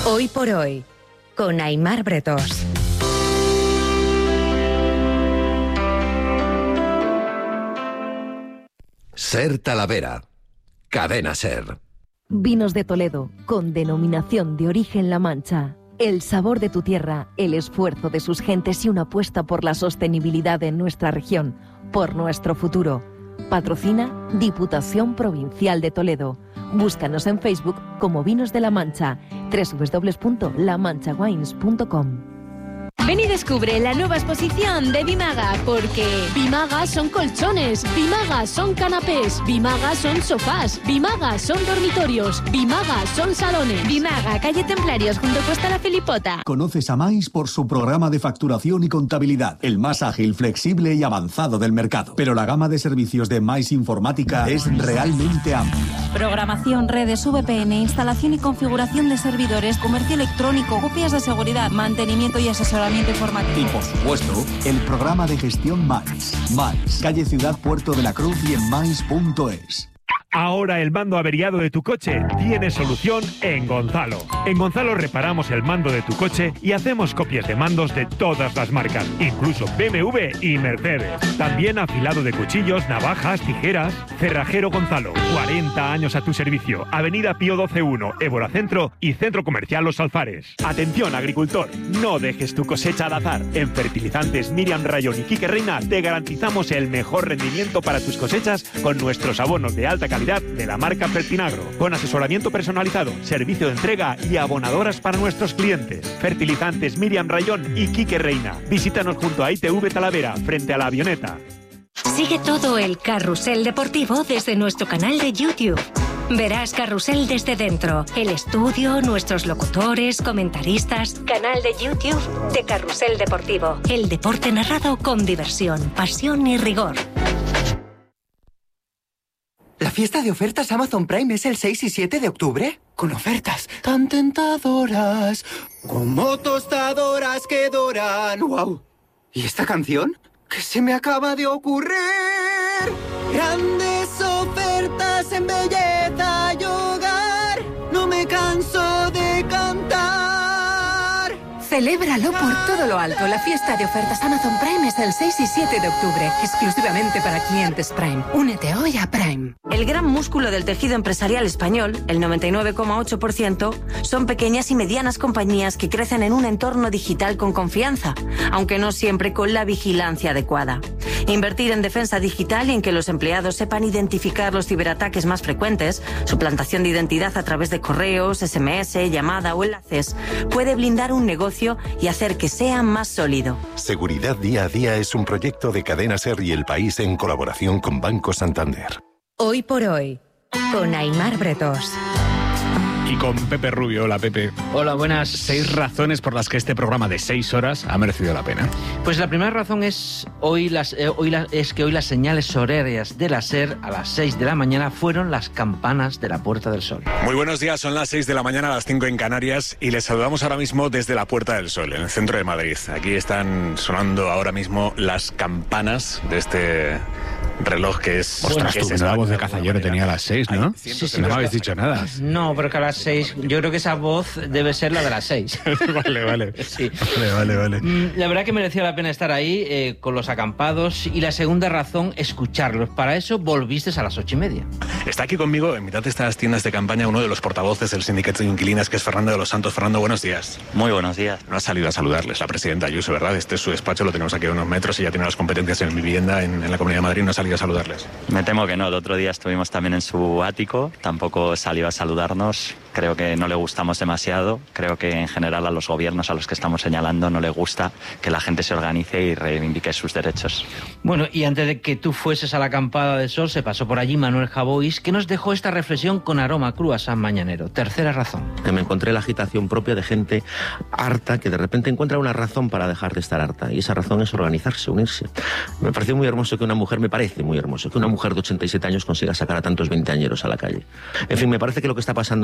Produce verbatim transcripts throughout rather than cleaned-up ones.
Hoy por hoy, con Aimar Bretós. Ser Talavera. Cadena Ser. Vinos de Toledo, con denominación de origen La Mancha. El sabor de tu tierra, el esfuerzo de sus gentes y una apuesta por la sostenibilidad en nuestra región, por nuestro futuro. Patrocina Diputación Provincial de Toledo. Búscanos en Facebook como Vinos de La Mancha, doble u doble u doble u punto la mancha wines punto com. Ven y descubre la nueva exposición de Bimaga, porque Bimaga son colchones, Bimaga son canapés, Bimaga son sofás, Bimaga son dormitorios, Bimaga son salones. Bimaga, calle Templarios, junto a Cuesta La Filipota. Conoces a Mais por su programa de facturación y contabilidad, el más ágil, flexible y avanzado del mercado. Pero la gama de servicios de Mais Informática es realmente amplia. Programación, redes, V P N, instalación y configuración de servidores, comercio electrónico, copias de seguridad, mantenimiento y asesoramiento informativo. Y por supuesto, el programa de gestión Mais. Mais, calle Ciudad Puerto de la Cruz y en mais punto es. Ahora el mando averiado de tu coche tiene solución en Gonzalo. En Gonzalo reparamos el mando de tu coche y hacemos copias de mandos de todas las marcas, incluso B M W y Mercedes. También afilado de cuchillos, navajas, tijeras. Cerrajero Gonzalo, cuarenta años a tu servicio. Avenida Pío doce uno, Évora Centro y Centro Comercial Los Alfares. Atención, agricultor, no dejes tu cosecha al azar. En Fertilizantes Miriam Rayón y Quique Reina te garantizamos el mejor rendimiento para tus cosechas con nuestros abonos de alta calidad de la marca Fertinagro, con asesoramiento personalizado, servicio de entrega y abonadoras para nuestros clientes. Fertilizantes Miriam Rayón y Quique Reina. Visítanos junto a I T V Talavera, frente a la avioneta. Sigue todo el carrusel deportivo desde nuestro canal de YouTube. Verás Carrusel desde dentro, el estudio, nuestros locutores, comentaristas. Canal de YouTube de Carrusel Deportivo. El deporte narrado con diversión, pasión y rigor. ¿La fiesta de ofertas Amazon Prime es el seis y siete de octubre? Con ofertas tan tentadoras, como tostadoras que doran. ¡Wow! ¿Y esta canción? ¿Qué se me acaba de ocurrir? Grandes ofertas en belleza y hogar. No me canso de cantar. Celébralo por todo lo alto. La fiesta de ofertas Amazon Prime es el seis y siete de octubre, exclusivamente para clientes Prime. Únete hoy a Prime. El gran músculo del tejido empresarial español, el noventa y nueve coma ocho por ciento, son pequeñas y medianas compañías que crecen en un entorno digital con confianza, aunque no siempre con la vigilancia adecuada. Invertir en defensa digital y en que los empleados sepan identificar los ciberataques más frecuentes, suplantación de identidad a través de correos, S M S, llamada o enlaces, puede blindar un negocio y hacer que sea más sólido. Seguridad Día a Día es un proyecto de Cadena Ser y El País en colaboración con Banco Santander. Hoy por hoy, con Aimar Bretós. Y con Pepe Rubio. Hola, Pepe. Hola, buenas. Seis razones por las que este programa de seis horas ha merecido la pena. Pues la primera razón es, hoy las, eh, hoy la, es que hoy las señales horarias de la SER a las seis de la mañana fueron las campanas de la Puerta del Sol. Muy buenos días, son las seis de la mañana, a las cinco en Canarias, y les saludamos ahora mismo desde la Puerta del Sol, en el centro de Madrid. Aquí están sonando ahora mismo las campanas de este reloj que es... Ostras, que tú, es la voz de Cazallero tenía a las seis, ¿no? Sí, sí, no me habéis dicho nada. No, pero que a las seis, yo creo que esa voz debe ser la de las seis. Vale, vale. Sí. Vale, vale, vale. La verdad que mereció la pena estar ahí eh, con los acampados, y la segunda razón, escucharlos. Para eso volviste a las ocho y media. Está aquí conmigo, en mitad de estas tiendas de campaña, uno de los portavoces del sindicato de inquilinas, que es Fernando de los Santos. Fernando, buenos días. Muy buenos días. No ha salido a saludarles la presidenta Ayuso, ¿verdad? Este es su despacho, lo tenemos aquí a unos metros, y ya tiene las competencias en vivienda en, en la Comunidad de Madrid. No ha salido a saludarles. Me temo que no. El otro día estuvimos también en su ático, tampoco salió a saludarnos. Creo que no le gustamos demasiado. Creo que en general a los gobiernos a los que estamos señalando no le gusta que la gente se organice y reivindique sus derechos. Bueno, y antes de que tú fueses a la acampada del Sol, se pasó por allí Manuel Javois, que nos dejó esta reflexión con aroma cru a San Mañanero. Tercera razón. Que me encontré la agitación propia de gente harta que de repente encuentra una razón para dejar de estar harta, y esa razón es organizarse, unirse. Me pareció muy hermoso que una mujer, me parece muy hermoso que una mujer de ochenta y siete años consiga sacar a tantos veinteañeros a la calle. En fin, me parece que lo que está pasando en Sol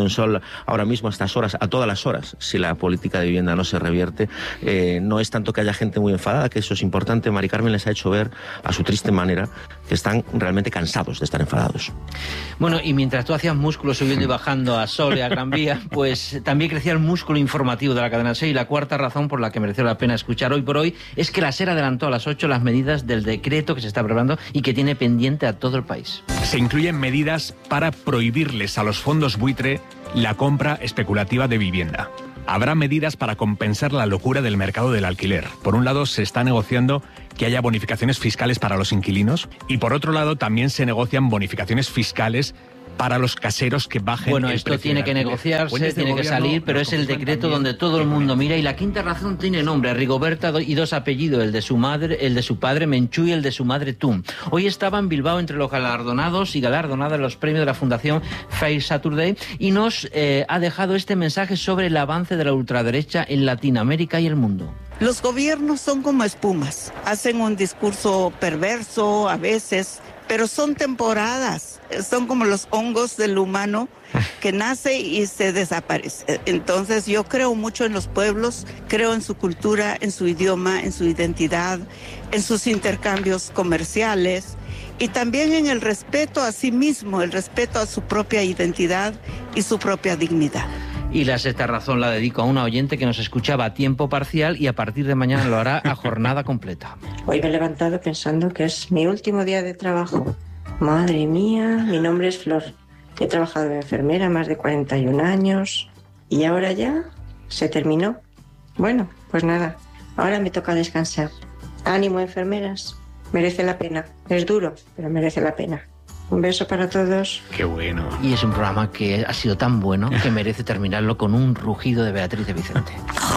ahora mismo a estas horas, a todas las horas, si la política de vivienda no se revierte. Eh, no es tanto que haya gente muy enfadada, que eso es importante. Mari Carmen les ha hecho ver a su triste manera que están realmente cansados de estar enfadados. Bueno, y mientras tú hacías músculo subiendo y bajando a Sol y a Gran Vía, pues también crecía el músculo informativo de la cadena SER. Y la cuarta razón por la que mereció la pena escuchar hoy por hoy es que la SER adelantó a las ocho las medidas del decreto que se está preparando y que tiene pendiente a todo el país. Se incluyen medidas para prohibirles a los fondos buitre la compra especulativa de vivienda. Habrá medidas para compensar la locura del mercado del alquiler. Por un lado, se está negociando que haya bonificaciones fiscales para los inquilinos y por otro lado también se negocian bonificaciones fiscales para los caseros que bajen bueno, el esto precio tiene que negociarse, tiene que salir, pero es el decreto donde todo el mundo mira. Y la quinta razón tiene nombre, Rigoberta, y dos apellidos, el de su madre, el de su padre Menchú y el de su madre Tum. Hoy estaba en Bilbao entre los galardonados y galardonadas los premios de la Fundación Fair Saturday y nos eh, ha dejado este mensaje sobre el avance de la ultraderecha en Latinoamérica y el mundo. Los gobiernos son como espumas, hacen un discurso perverso a veces, pero son temporadas, son como los hongos del humano que nace y se desaparece. Entonces yo creo mucho en los pueblos, creo en su cultura, en su idioma, en su identidad, en sus intercambios comerciales y también en el respeto a sí mismo, el respeto a su propia identidad y su propia dignidad. Y la sexta razón la dedico a una oyente que nos escuchaba a tiempo parcial y a partir de mañana lo hará a jornada completa. Hoy me he levantado pensando que es mi último día de trabajo. Madre mía, mi nombre es Flor. He trabajado de enfermera más de cuarenta y un años y ahora ya se terminó. Bueno, pues nada, ahora me toca descansar. Ánimo, enfermeras, merece la pena. Es duro, pero merece la pena. Un beso para todos. Qué bueno. Y es un programa que ha sido tan bueno que merece terminarlo con un rugido de Beatriz de Vicente.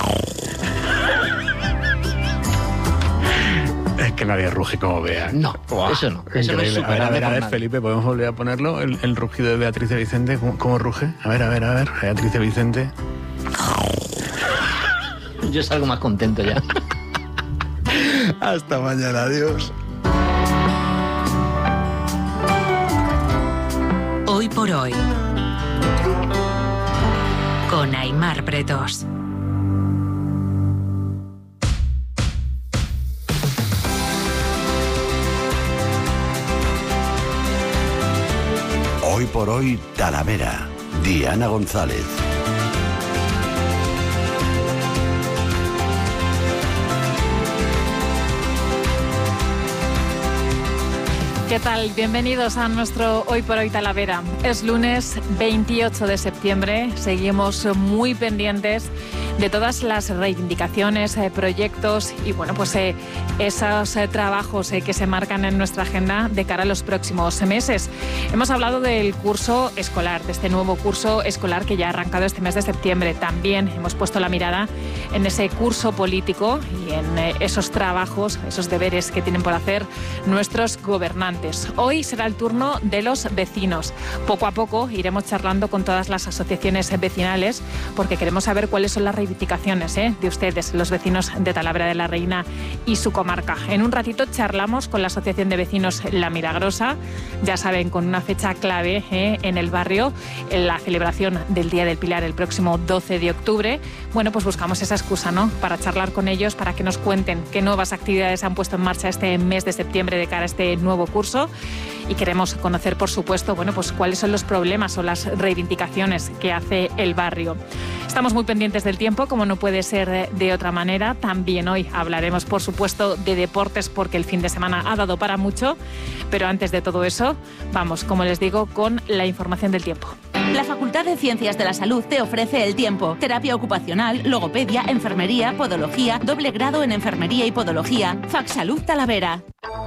Es que nadie ruge como Bea. No, wow, eso no. Eso no es a ver, a ver, a ver, Felipe, ¿podemos volver a ponerlo? El, el rugido de Beatriz de Vicente, ¿cómo, cómo ruge? A ver, a ver, a ver, Beatriz de Vicente. Yo salgo más contento ya. Hasta mañana, adiós. Hoy por hoy, con Aimar Bretos. Hoy por hoy, Talavera. Diana González. ¿Qué tal? Bienvenidos a nuestro Hoy por Hoy Talavera. Es lunes veintiocho de septiembre. Seguimos muy pendientes de todas las reivindicaciones, eh, proyectos y bueno, pues eh, esos eh, trabajos eh, que se marcan en nuestra agenda de cara a los próximos meses. Hemos hablado del curso escolar, de este nuevo curso escolar que ya ha arrancado este mes de septiembre. También hemos puesto la mirada en ese curso político y en eh, esos trabajos, esos deberes que tienen por hacer nuestros gobernantes. Hoy será el turno de los vecinos. Poco a poco iremos charlando con todas las asociaciones vecinales porque queremos saber cuáles son las reivindicaciones ¿eh? de ustedes, los vecinos de Talavera de la Reina y su comarca. En un ratito charlamos con la Asociación de Vecinos La Milagrosa, ya saben, con una fecha clave ¿eh? en el barrio, en la celebración del Día del Pilar el próximo doce de octubre. Bueno, pues buscamos esa excusa, ¿no?, para charlar con ellos, para que nos cuenten qué nuevas actividades han puesto en marcha este mes de septiembre de cara a este nuevo curso. Y queremos conocer, por supuesto, bueno, pues cuáles son los problemas o las reivindicaciones que hace el barrio. Estamos muy pendientes del tiempo, como no puede ser de otra manera. También hoy hablaremos, por supuesto, de deportes porque el fin de semana ha dado para mucho. Pero antes de todo eso, vamos, como les digo, con la información del tiempo. La Facultad de Ciencias de la Salud te ofrece el tiempo. Terapia ocupacional, logopedia, enfermería, podología, doble grado en enfermería y podología. Facsalud Talavera.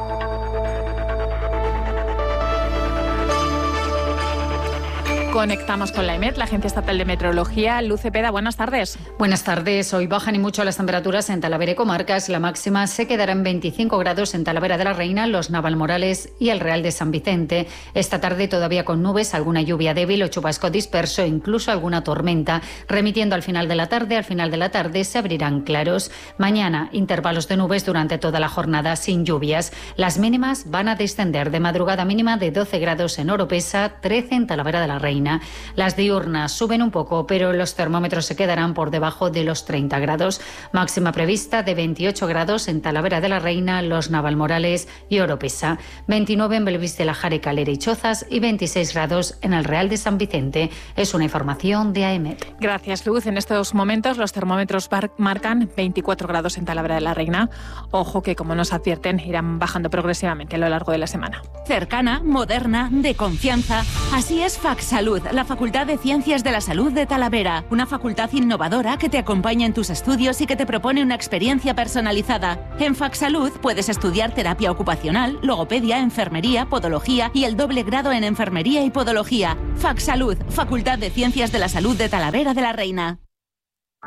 Conectamos con la EMET, la Agencia Estatal de Meteorología. Luz Cepeda, buenas tardes. Buenas tardes. Hoy bajan y mucho las temperaturas en Talavera y comarcas. La máxima se quedará en veinticinco grados en Talavera de la Reina, Los Navalmorales y el Real de San Vicente. Esta tarde todavía con nubes, alguna lluvia débil o chubasco disperso, incluso alguna tormenta. Remitiendo al final de la tarde, al final de la tarde se abrirán claros. Mañana, intervalos de nubes durante toda la jornada sin lluvias. Las mínimas van a descender de madrugada, mínima de doce grados en Oropesa, trece en Talavera de la Reina. Reina. Las diurnas suben un poco, pero los termómetros se quedarán por debajo de los treinta grados. Máxima prevista de veintiocho grados en Talavera de la Reina, Los Navalmorales y Oropesa. veintinueve en Belvís de la Jare, Calera y Chozas y veintiséis grados en el Real de San Vicente. Es una información de AEMET. Gracias, Luz. En estos momentos los termómetros marcan veinticuatro grados en Talavera de la Reina. Ojo que, como nos advierten, irán bajando progresivamente a lo largo de la semana. Cercana, moderna, de confianza. Así es FacSalud, la Facultad de Ciencias de la Salud de Talavera. Una facultad innovadora que te acompaña en tus estudios y que te propone una experiencia personalizada. En FacSalud puedes estudiar terapia ocupacional, logopedia, enfermería, podología y el doble grado en enfermería y podología. FacSalud, Facultad de Ciencias de la Salud de Talavera de la Reina.